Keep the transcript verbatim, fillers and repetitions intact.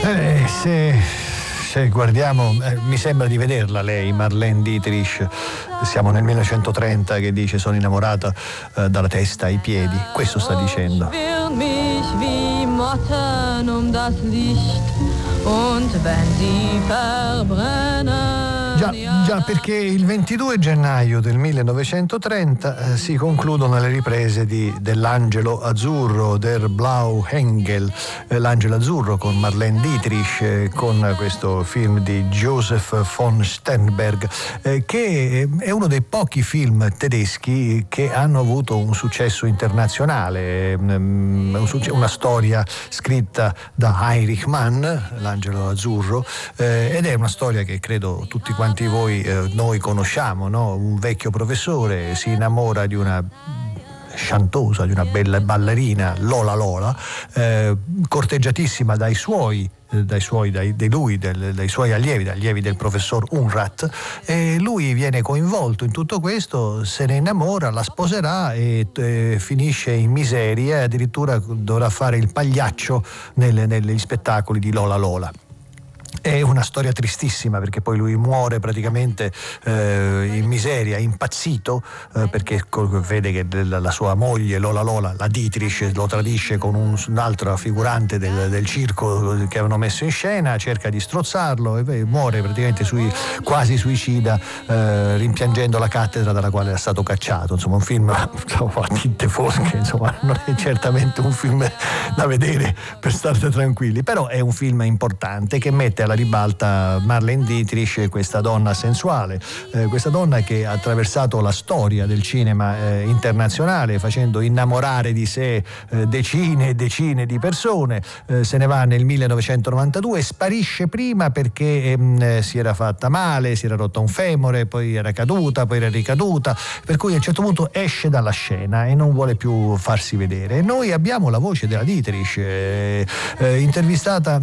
Eh, se, se guardiamo, eh, mi sembra di vederla lei, Marlene Dietrich. Siamo nel millenovecentotrenta, che dice: sono innamorata eh, dalla testa ai piedi. Questo sta dicendo. Già, già, perché il ventidue gennaio del millenovecentotrenta eh, si concludono le riprese di, dell'Angelo Azzurro, Der Blau Engel, eh, l'Angelo Azzurro, con Marlene Dietrich, eh, con questo film di Joseph von Sternberg, eh, che è uno dei pochi film tedeschi che hanno avuto un successo internazionale, um, un succe- una storia scritta da Heinrich Mann, l'Angelo Azzurro, eh, ed è una storia che credo tutti quanti voi, eh, noi conosciamo, no? Un vecchio professore si innamora di una chantosa, di una bella ballerina, Lola Lola, eh, corteggiatissima dai suoi dai suoi, dai, dai lui, del, dai suoi allievi, dagli allievi del professor Unrat, e lui viene coinvolto in tutto questo, se ne innamora, la sposerà e eh, finisce in miseria, e addirittura dovrà fare il pagliaccio nelle, negli spettacoli di Lola Lola. È una storia tristissima, perché poi lui muore praticamente eh, in miseria, impazzito, eh, perché vede che la, la sua moglie Lola Lola, la Dietrich, lo tradisce con un, un'altra figurante del, del circo che avevano messo in scena, cerca di strozzarlo e beh, muore praticamente sui, quasi suicida, eh, rimpiangendo la cattedra dalla quale era stato cacciato. Insomma, un film insomma, a tinte fosche, insomma, non è certamente un film da vedere per stare tranquilli, però è un film importante che mette alla ribalta Marlene Dietrich, questa donna sensuale, eh, questa donna che ha attraversato la storia del cinema eh, internazionale, facendo innamorare di sé eh, decine e decine di persone. Eh, se ne va nel millenovecentonovantadue, sparisce prima perché ehm, si era fatta male, si era rotta un femore, poi era caduta, poi era ricaduta, per cui a un certo punto esce dalla scena e non vuole più farsi vedere. Noi abbiamo la voce della Dietrich, eh, eh, intervistata